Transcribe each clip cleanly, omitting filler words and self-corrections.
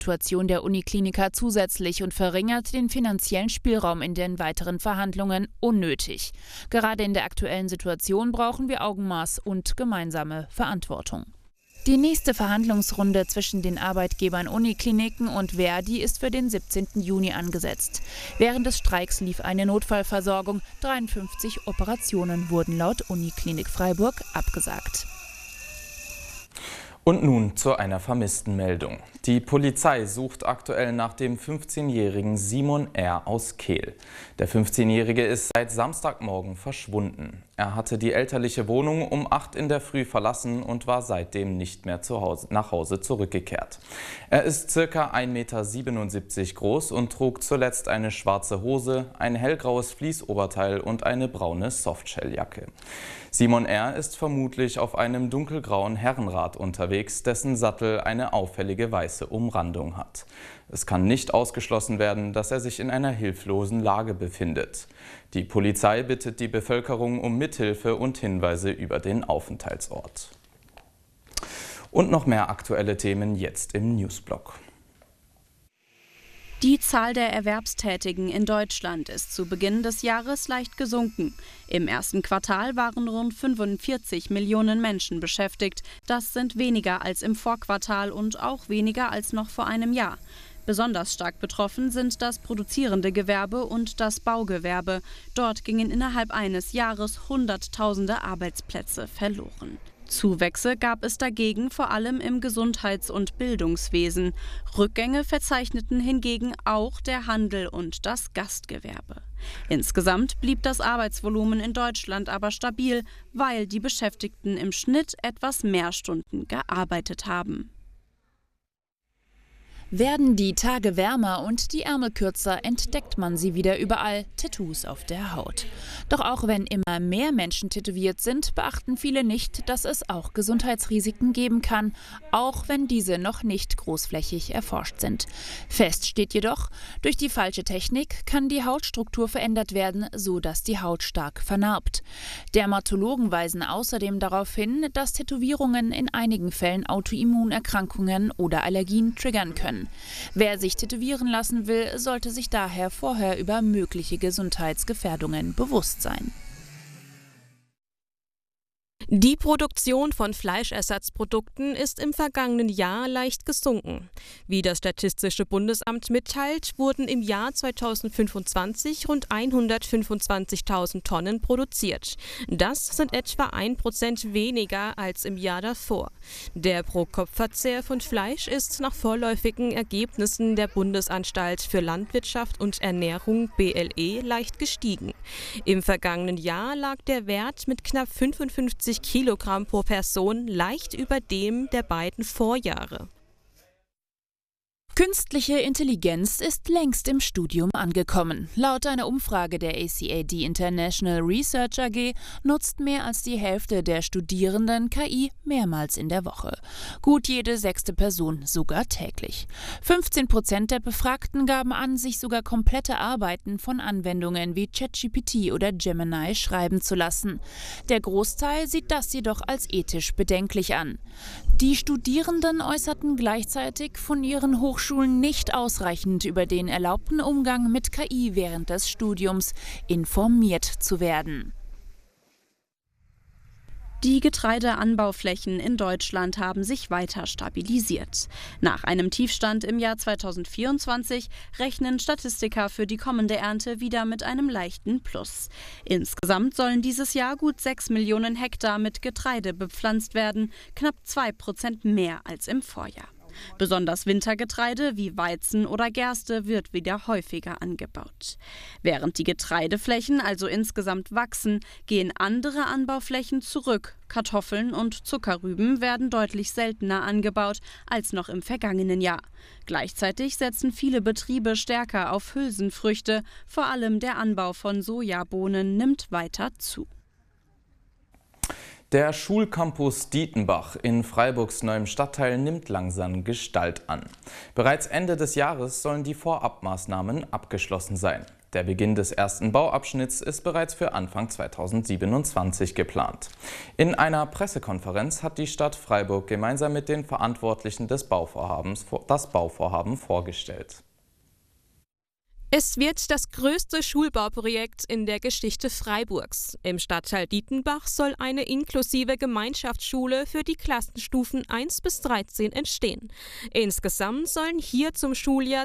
Situation der Unikliniker zusätzlich und verringert den finanziellen Spielraum in den weiteren Verhandlungen unnötig. Gerade in der aktuellen Situation brauchen wir Augenmaß und gemeinsame Verantwortung. Die nächste Verhandlungsrunde zwischen den Arbeitgebern Unikliniken und ver.di ist für den 17. Juni angesetzt. Während des Streiks lief eine Notfallversorgung. 53 Operationen wurden laut Uniklinik Freiburg abgesagt. Und nun zu einer Vermisstenmeldung. Die Polizei sucht aktuell nach dem 15-jährigen Simon R. aus Kehl. Der 15-jährige ist seit Samstagmorgen verschwunden. Er hatte die elterliche Wohnung um 8 in der Früh verlassen und war seitdem nicht mehr nach Hause zurückgekehrt. Er ist ca. 1,77 Meter groß und trug zuletzt eine schwarze Hose, ein hellgraues Fließoberteil und eine braune Softshelljacke. Simon R. ist vermutlich auf einem dunkelgrauen Herrenrad unterwegs, dessen Sattel eine auffällige weiße Umrandung hat. Es kann nicht ausgeschlossen werden, dass er sich in einer hilflosen Lage befindet. Die Polizei bittet die Bevölkerung um Mithilfe und Hinweise über den Aufenthaltsort. Und noch mehr aktuelle Themen jetzt im Newsblock. Die Zahl der Erwerbstätigen in Deutschland ist zu Beginn des Jahres leicht gesunken. Im ersten Quartal waren rund 45 Millionen Menschen beschäftigt. Das sind weniger als im Vorquartal und auch weniger als noch vor einem Jahr. Besonders stark betroffen sind das produzierende Gewerbe und das Baugewerbe. Dort gingen innerhalb eines Jahres Hunderttausende Arbeitsplätze verloren. Zuwächse gab es dagegen vor allem im Gesundheits- und Bildungswesen. Rückgänge verzeichneten hingegen auch der Handel und das Gastgewerbe. Insgesamt blieb das Arbeitsvolumen in Deutschland aber stabil, weil die Beschäftigten im Schnitt etwas mehr Stunden gearbeitet haben. Werden die Tage wärmer und die Ärmel kürzer, entdeckt man sie wieder überall, Tattoos auf der Haut. Doch auch wenn immer mehr Menschen tätowiert sind, beachten viele nicht, dass es auch Gesundheitsrisiken geben kann, auch wenn diese noch nicht großflächig erforscht sind. Fest steht jedoch, durch die falsche Technik kann die Hautstruktur verändert werden, so dass die Haut stark vernarbt. Dermatologen weisen außerdem darauf hin, dass Tätowierungen in einigen Fällen Autoimmunerkrankungen oder Allergien triggern können. Wer sich tätowieren lassen will, sollte sich daher vorher über mögliche Gesundheitsgefährdungen bewusst sein. Die Produktion von Fleischersatzprodukten ist im vergangenen Jahr leicht gesunken. Wie das Statistische Bundesamt mitteilt, wurden im Jahr 2025 rund 125.000 Tonnen produziert. Das sind etwa 1% weniger als im Jahr davor. Der Pro-Kopf-Verzehr von Fleisch ist nach vorläufigen Ergebnissen der Bundesanstalt für Landwirtschaft und Ernährung BLE leicht gestiegen. Im vergangenen Jahr lag der Wert mit knapp 55 Kilogramm pro Person leicht über dem der beiden Vorjahre. Künstliche Intelligenz ist längst im Studium angekommen. Laut einer Umfrage der ACAD International Research AG nutzt mehr als die Hälfte der Studierenden KI mehrmals in der Woche. Gut jede 6. Person sogar täglich. 15% der Befragten gaben an, sich sogar komplette Arbeiten von Anwendungen wie ChatGPT oder Gemini schreiben zu lassen. Der Großteil sieht das jedoch als ethisch bedenklich an. Die Studierenden äußerten gleichzeitig von ihren Hochschulen nicht ausreichend über den erlaubten Umgang mit KI während des Studiums informiert zu werden. Die Getreideanbauflächen in Deutschland haben sich weiter stabilisiert. Nach einem Tiefstand im Jahr 2024 rechnen Statistiker für die kommende Ernte wieder mit einem leichten Plus. Insgesamt sollen dieses Jahr gut 6 Millionen Hektar mit Getreide bepflanzt werden, knapp 2% mehr als im Vorjahr. Besonders Wintergetreide wie Weizen oder Gerste wird wieder häufiger angebaut. Während die Getreideflächen also insgesamt wachsen, gehen andere Anbauflächen zurück. Kartoffeln und Zuckerrüben werden deutlich seltener angebaut als noch im vergangenen Jahr. Gleichzeitig setzen viele Betriebe stärker auf Hülsenfrüchte. Vor allem der Anbau von Sojabohnen nimmt weiter zu. Der Schulcampus Dietenbach in Freiburgs neuem Stadtteil nimmt langsam Gestalt an. Bereits Ende des Jahres sollen die Vorabmaßnahmen abgeschlossen sein. Der Beginn des ersten Bauabschnitts ist bereits für Anfang 2027 geplant. In einer Pressekonferenz hat die Stadt Freiburg gemeinsam mit den Verantwortlichen des Bauvorhabens das Bauvorhaben vorgestellt. Es wird das größte Schulbauprojekt in der Geschichte Freiburgs. Im Stadtteil Dietenbach soll eine inklusive Gemeinschaftsschule für die Klassenstufen 1 bis 13 entstehen. Insgesamt sollen hier zum Schuljahr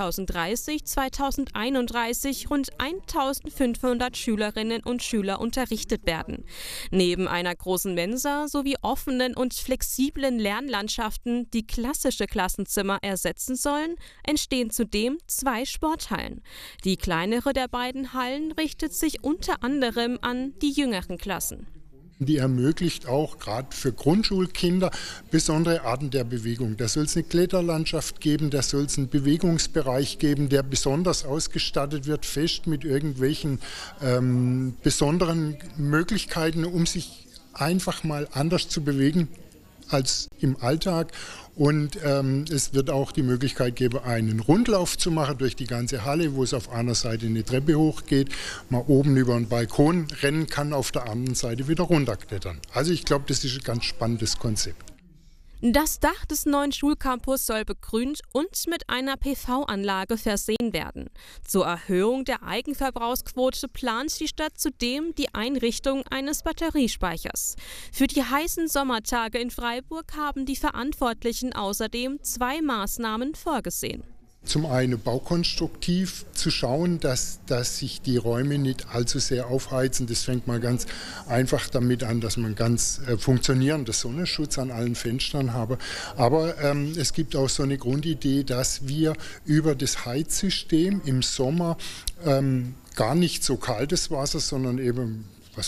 2030/2031 rund 1500 Schülerinnen und Schüler unterrichtet werden. Neben einer großen Mensa sowie offenen und flexiblen Lernlandschaften, die klassische Klassenzimmer ersetzen sollen, entstehen zudem 2 Sporthallen. Die kleinere der beiden Hallen richtet sich unter anderem an die jüngeren Klassen. Die ermöglicht auch gerade für Grundschulkinder besondere Arten der Bewegung. Da soll es eine Kletterlandschaft geben, da soll es einen Bewegungsbereich geben, der besonders ausgestattet wird, fest mit irgendwelchen besonderen Möglichkeiten, um sich einfach mal anders zu bewegen als im Alltag. Und es wird auch die Möglichkeit geben, einen Rundlauf zu machen durch die ganze Halle, wo es auf einer Seite eine Treppe hochgeht, man oben über einen Balkon rennen kann, auf der anderen Seite wieder runterklettern. Also ich glaube, das ist ein ganz spannendes Konzept. Das Dach des neuen Schulcampus soll begrünt und mit einer PV-Anlage versehen werden. Zur Erhöhung der Eigenverbrauchsquote plant die Stadt zudem die Einrichtung eines Batteriespeichers. Für die heißen Sommertage in Freiburg haben die Verantwortlichen außerdem 2 Maßnahmen vorgesehen. Zum einen baukonstruktiv zu schauen, dass sich die Räume nicht allzu sehr aufheizen. Das fängt mal ganz einfach damit an, dass man ganz funktionierenden Sonnenschutz an allen Fenstern habe. Aber es gibt auch so eine Grundidee, dass wir über das Heizsystem im Sommer gar nicht so kaltes Wasser, sondern eben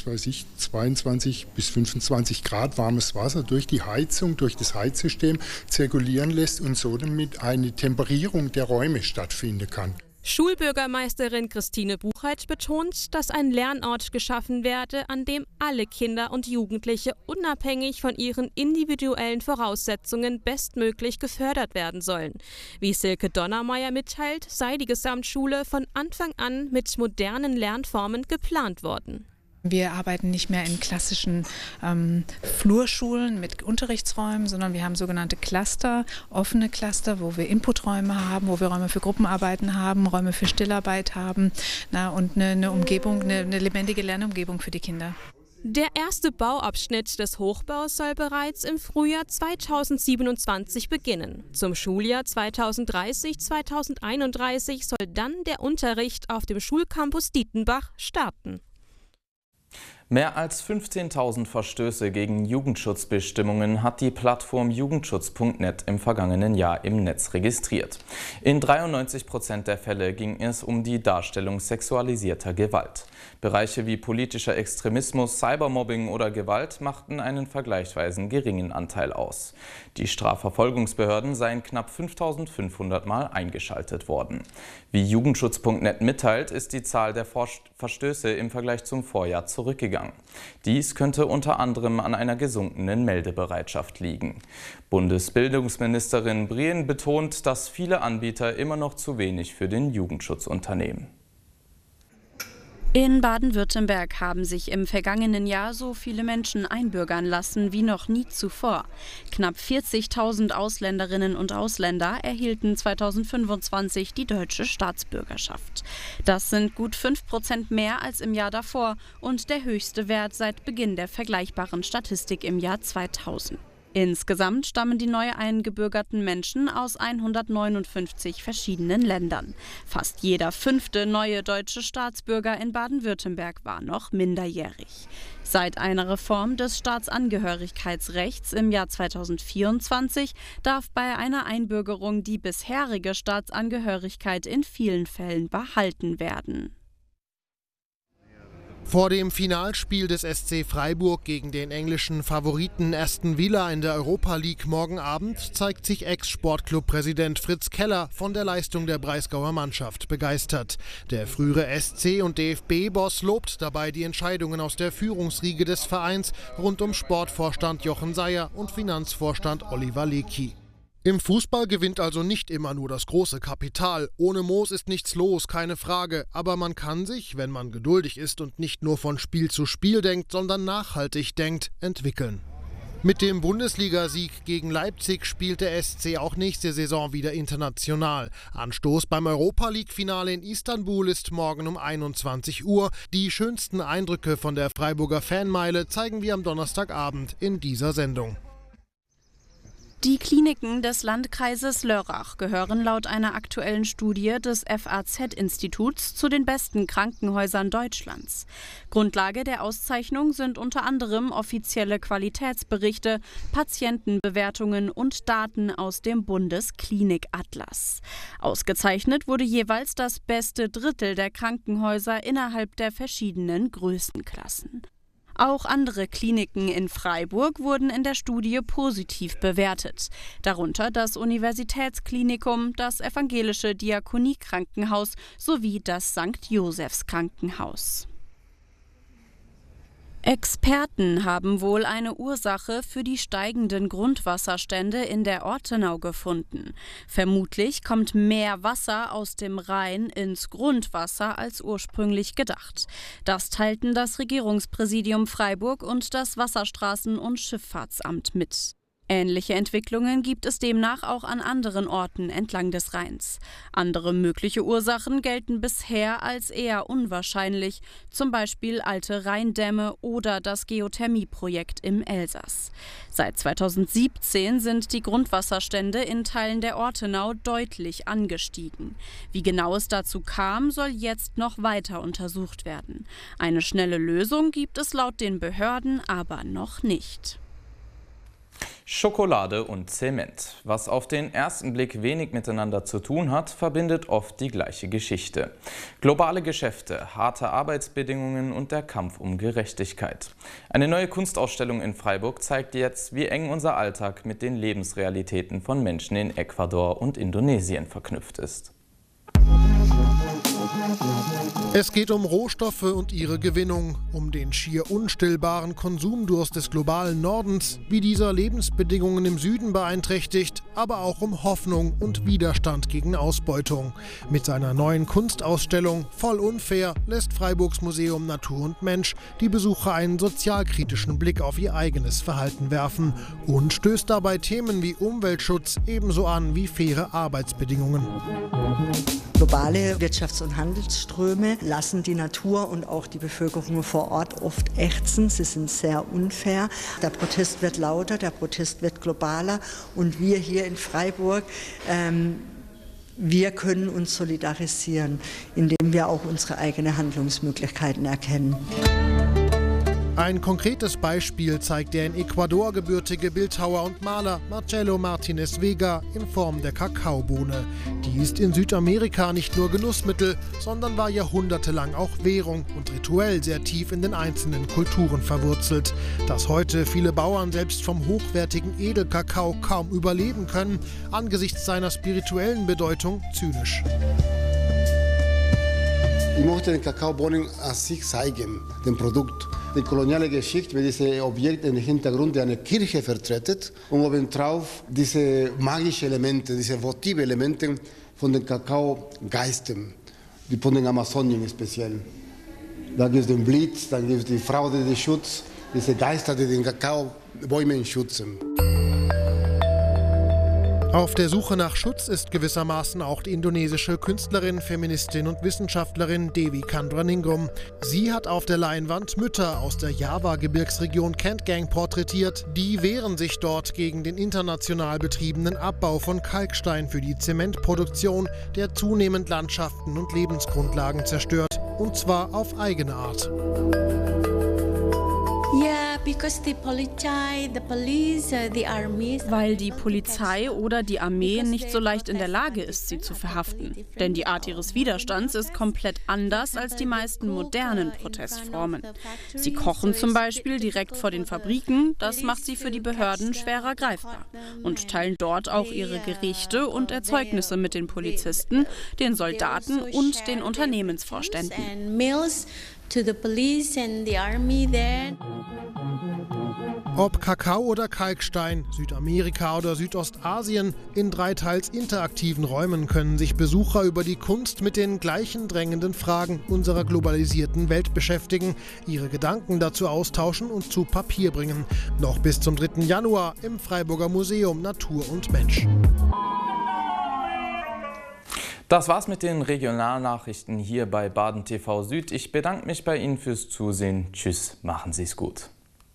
22 bis 25 Grad warmes Wasser durch die Heizung, durch das Heizsystem zirkulieren lässt und so damit eine Temperierung der Räume stattfinden kann. Schulbürgermeisterin Christine Buchheit betont, dass ein Lernort geschaffen werde, an dem alle Kinder und Jugendliche unabhängig von ihren individuellen Voraussetzungen bestmöglich gefördert werden sollen. Wie Silke Donnermeier mitteilt, sei die Gesamtschule von Anfang an mit modernen Lernformen geplant worden. Wir arbeiten nicht mehr in klassischen Flurschulen mit Unterrichtsräumen, sondern wir haben sogenannte Cluster, offene Cluster, wo wir Inputräume haben, wo wir Räume für Gruppenarbeiten haben, Räume für Stillarbeit haben und eine Umgebung, eine lebendige Lernumgebung für die Kinder. Der erste Bauabschnitt des Hochbaus soll bereits im Frühjahr 2027 beginnen. Zum Schuljahr 2030/2031 soll dann der Unterricht auf dem Schulcampus Dietenbach starten. Mehr als 15.000 Verstöße gegen Jugendschutzbestimmungen hat die Plattform Jugendschutz.net im vergangenen Jahr im Netz registriert. In 93% der Fälle ging es um die Darstellung sexualisierter Gewalt. Bereiche wie politischer Extremismus, Cybermobbing oder Gewalt machten einen vergleichsweise geringen Anteil aus. Die Strafverfolgungsbehörden seien knapp 5.500 Mal eingeschaltet worden. Wie Jugendschutz.net mitteilt, ist die Zahl der Verstöße im Vergleich zum Vorjahr zurückgegangen. Dies könnte unter anderem an einer gesunkenen Meldebereitschaft liegen. Bundesbildungsministerin Brien betont, dass viele Anbieter immer noch zu wenig für den Jugendschutz unternehmen. In Baden-Württemberg haben sich im vergangenen Jahr so viele Menschen einbürgern lassen wie noch nie zuvor. Knapp 40.000 Ausländerinnen und Ausländer erhielten 2025 die deutsche Staatsbürgerschaft. Das sind gut 5% mehr als im Jahr davor und der höchste Wert seit Beginn der vergleichbaren Statistik im Jahr 2000. Insgesamt stammen die neu eingebürgerten Menschen aus 159 verschiedenen Ländern. Fast jeder 5. neue deutsche Staatsbürger in Baden-Württemberg war noch minderjährig. Seit einer Reform des Staatsangehörigkeitsrechts im Jahr 2024 darf bei einer Einbürgerung die bisherige Staatsangehörigkeit in vielen Fällen behalten werden. Vor dem Finalspiel des SC Freiburg gegen den englischen Favoriten Aston Villa in der Europa League morgen Abend zeigt sich Ex-Sportclub-Präsident Fritz Keller von der Leistung der Breisgauer Mannschaft begeistert. Der frühere SC- und DFB-Boss lobt dabei die Entscheidungen aus der Führungsriege des Vereins rund um Sportvorstand Jochen Seyer und Finanzvorstand Oliver Lecky. Im Fußball gewinnt also nicht immer nur das große Kapital. Ohne Moos ist nichts los, keine Frage. Aber man kann sich, wenn man geduldig ist und nicht nur von Spiel zu Spiel denkt, sondern nachhaltig denkt, entwickeln. Mit dem Bundesligasieg gegen Leipzig spielt der SC auch nächste Saison wieder international. Anstoß beim Europa-League-Finale in Istanbul ist morgen um 21 Uhr. Die schönsten Eindrücke von der Freiburger Fanmeile zeigen wir am Donnerstagabend in dieser Sendung. Die Kliniken des Landkreises Lörrach gehören laut einer aktuellen Studie des FAZ-Instituts zu den besten Krankenhäusern Deutschlands. Grundlage der Auszeichnung sind unter anderem offizielle Qualitätsberichte, Patientenbewertungen und Daten aus dem Bundesklinikatlas. Ausgezeichnet wurde jeweils das beste Drittel der Krankenhäuser innerhalb der verschiedenen Größenklassen. Auch andere Kliniken in Freiburg wurden in der Studie positiv bewertet. Darunter das Universitätsklinikum, das Evangelische Diakoniekrankenhaus sowie das St. Josephs Krankenhaus. Experten haben wohl eine Ursache für die steigenden Grundwasserstände in der Ortenau gefunden. Vermutlich kommt mehr Wasser aus dem Rhein ins Grundwasser als ursprünglich gedacht. Das teilten das Regierungspräsidium Freiburg und das Wasserstraßen- und Schifffahrtsamt mit. Ähnliche Entwicklungen gibt es demnach auch an anderen Orten entlang des Rheins. Andere mögliche Ursachen gelten bisher als eher unwahrscheinlich, zum Beispiel alte Rheindämme oder das Geothermieprojekt im Elsass. Seit 2017 sind die Grundwasserstände in Teilen der Ortenau deutlich angestiegen. Wie genau es dazu kam, soll jetzt noch weiter untersucht werden. Eine schnelle Lösung gibt es laut den Behörden aber noch nicht. Schokolade und Zement. Was auf den ersten Blick wenig miteinander zu tun hat, verbindet oft die gleiche Geschichte. Globale Geschäfte, harte Arbeitsbedingungen und der Kampf um Gerechtigkeit. Eine neue Kunstausstellung in Freiburg zeigt jetzt, wie eng unser Alltag mit den Lebensrealitäten von Menschen in Ecuador und Indonesien verknüpft ist. Es geht um Rohstoffe und ihre Gewinnung, um den schier unstillbaren Konsumdurst des globalen Nordens, wie dieser Lebensbedingungen im Süden beeinträchtigt, aber auch um Hoffnung und Widerstand gegen Ausbeutung. Mit seiner neuen Kunstausstellung Voll unfair lässt Freiburgs Museum Natur und Mensch die Besucher einen sozialkritischen Blick auf ihr eigenes Verhalten werfen und stößt dabei Themen wie Umweltschutz ebenso an wie faire Arbeitsbedingungen. Globale Wirtschafts- und Handelsströme lassen die Natur und auch die Bevölkerung vor Ort oft ächzen. Sie sind sehr unfair. Der Protest wird lauter, der Protest wird globaler. Und wir hier in Freiburg, wir können uns solidarisieren, indem wir auch unsere eigenen Handlungsmöglichkeiten erkennen. Ein konkretes Beispiel zeigt der in Ecuador gebürtige Bildhauer und Maler Marcelo Martinez Vega in Form der Kakaobohne. Die ist in Südamerika nicht nur Genussmittel, sondern war jahrhundertelang auch Währung und rituell sehr tief in den einzelnen Kulturen verwurzelt. Dass heute viele Bauern selbst vom hochwertigen Edelkakao kaum überleben können, angesichts seiner spirituellen Bedeutung zynisch. Ich möchte den Kakaobohnen an sich zeigen, dem Produkt. Die koloniale Geschichte mit diesem Objekt im Hintergrund, der eine Kirche vertritt und obendrauf diese magischen Elemente, diese votive Elemente von den Kakaogeistern, die von den Amazonien speziell. Da gibt es den Blitz, dann gibt es die Frau, die den Schutz, diese Geister, die den Kakaobäumen schützen. Auf der Suche nach Schutz ist gewissermaßen auch die indonesische Künstlerin, Feministin und Wissenschaftlerin Dewi Kandraningrum. Sie hat auf der Leinwand Mütter aus der Java-Gebirgsregion Kentgang porträtiert. Die wehren sich dort gegen den international betriebenen Abbau von Kalkstein für die Zementproduktion, der zunehmend Landschaften und Lebensgrundlagen zerstört. Und zwar auf eigene Art. Weil die Polizei oder die Armee nicht so leicht in der Lage ist, sie zu verhaften. Denn die Art ihres Widerstands ist komplett anders als die meisten modernen Protestformen. Sie kochen zum Beispiel direkt vor den Fabriken, das macht sie für die Behörden schwerer greifbar. Und teilen dort auch ihre Gerichte und Erzeugnisse mit den Polizisten, den Soldaten und den Unternehmensvorständen. To the police and the army there. Ob Kakao oder Kalkstein, Südamerika oder Südostasien, in 3 teils interaktiven Räumen können sich Besucher über die Kunst mit den gleichen drängenden Fragen unserer globalisierten Welt beschäftigen, ihre Gedanken dazu austauschen und zu Papier bringen. Noch bis zum 3. Januar im Freiburger Museum Natur und Mensch. Das war's mit den Regionalnachrichten hier bei Baden TV Süd. Ich bedanke mich bei Ihnen fürs Zusehen. Tschüss, machen Sie's gut.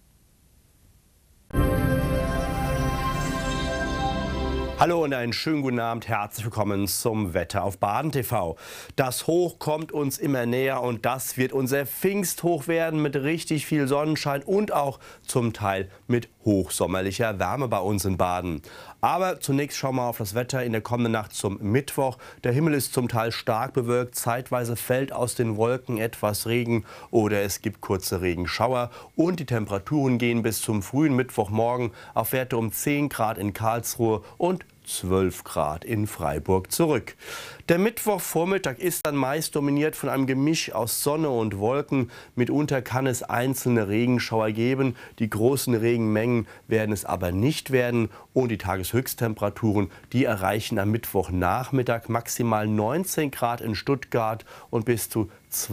Hallo und einen schönen guten Abend, herzlich willkommen zum Wetter auf Baden TV. Das Hoch kommt uns immer näher und das wird unser Pfingsthoch werden mit richtig viel Sonnenschein und auch zum Teil mit hochsommerlicher Wärme bei uns in Baden. Aber zunächst schauen wir auf das Wetter in der kommenden Nacht zum Mittwoch. Der Himmel ist zum Teil stark bewölkt, zeitweise fällt aus den Wolken etwas Regen oder es gibt kurze Regenschauer und die Temperaturen gehen bis zum frühen Mittwochmorgen auf Werte um 10 Grad in Karlsruhe und 12 Grad in Freiburg zurück. Der Mittwochvormittag ist dann meist dominiert von einem Gemisch aus Sonne und Wolken. Mitunter kann es einzelne Regenschauer geben. Die großen Regenmengen werden es aber nicht werden. Und die Tageshöchsttemperaturen, die erreichen am Mittwochnachmittag maximal 19 Grad in Stuttgart und bis zu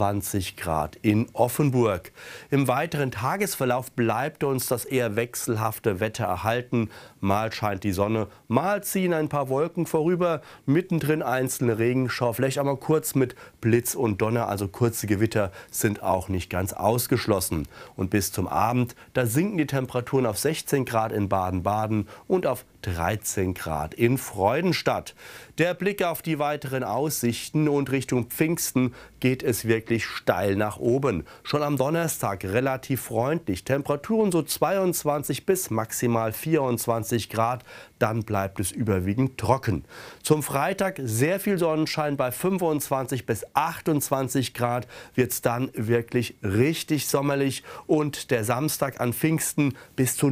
20 Grad in Offenburg. Im weiteren Tagesverlauf bleibt uns das eher wechselhafte Wetter erhalten. Mal scheint die Sonne, mal ziehen ein paar Wolken vorüber, mittendrin einzelne Regenschauer, vielleicht einmal kurz mit Blitz und Donner, also kurze Gewitter sind auch nicht ganz ausgeschlossen. Und bis zum Abend, da sinken die Temperaturen auf 16 Grad in Baden-Baden und auf 13 Grad in Freudenstadt. Der Blick auf die weiteren Aussichten und Richtung Pfingsten geht es wirklich steil nach oben. Schon am Donnerstag relativ freundlich. Temperaturen so 22 bis maximal 24 Grad. Dann bleibt es überwiegend trocken. Zum Freitag sehr viel Sonnenschein bei 25 bis 28 Grad. Wird es dann wirklich richtig sommerlich. Und der Samstag an Pfingsten bis zu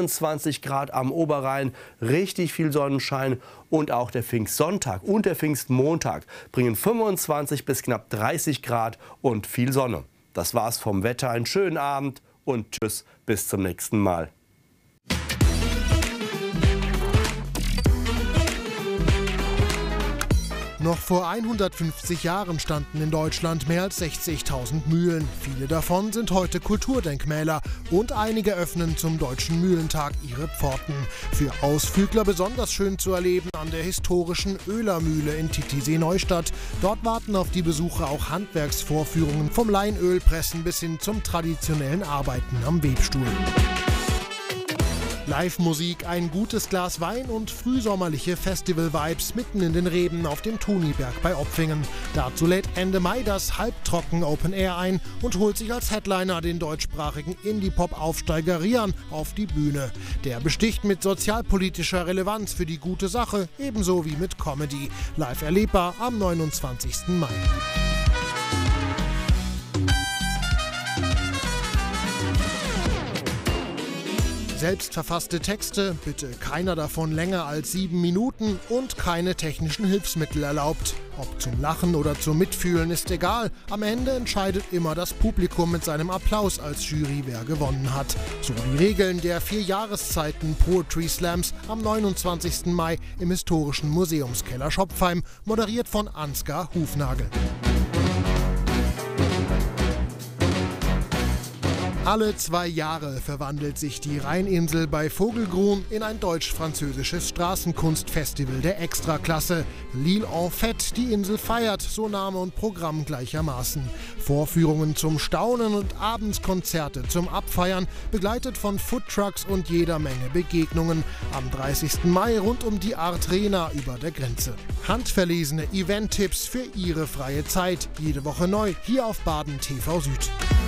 29 Grad am Oberrhein. Richtig viel Sonnenschein und auch der Pfingstsonntag und der Pfingstmontag bringen 25 bis knapp 30 Grad und viel Sonne. Das war's vom Wetter. Einen schönen Abend und tschüss, bis zum nächsten Mal. Noch vor 150 Jahren standen in Deutschland mehr als 60.000 Mühlen. Viele davon sind heute Kulturdenkmäler und einige öffnen zum Deutschen Mühlentag ihre Pforten. Für Ausflügler besonders schön zu erleben an der historischen Oehler-Mühle in Titisee-Neustadt. Dort warten auf die Besucher auch Handwerksvorführungen vom Leinölpressen bis hin zum traditionellen Arbeiten am Webstuhl. Live-Musik, ein gutes Glas Wein und frühsommerliche Festival-Vibes mitten in den Reben auf dem Toniberg bei Opfingen. Dazu lädt Ende Mai das Halbtrocken Open Air ein und holt sich als Headliner den deutschsprachigen Indie-Pop-Aufsteiger Rian auf die Bühne. Der besticht mit sozialpolitischer Relevanz für die gute Sache, ebenso wie mit Comedy. Live erlebbar am 29. Mai. Selbstverfasste Texte, bitte keiner davon länger als 7 Minuten und keine technischen Hilfsmittel erlaubt. Ob zum Lachen oder zum Mitfühlen ist egal, am Ende entscheidet immer das Publikum mit seinem Applaus als Jury, wer gewonnen hat. So die Regeln der 4 Jahreszeiten Poetry Slams am 29. Mai im historischen Museumskeller Schopfheim, moderiert von Ansgar Hufnagel. Alle 2 Jahre verwandelt sich die Rheininsel bei Vogelgrun in ein deutsch-französisches Straßenkunstfestival der Extraklasse. L'Île en Fête, die Insel feiert, so Name und Programm gleichermaßen. Vorführungen zum Staunen und abends Konzerte zum Abfeiern, begleitet von Foodtrucks und jeder Menge Begegnungen. Am 30. Mai rund um die Art Rena über der Grenze. Handverlesene Event-Tipps für Ihre freie Zeit. Jede Woche neu hier auf Baden TV Süd.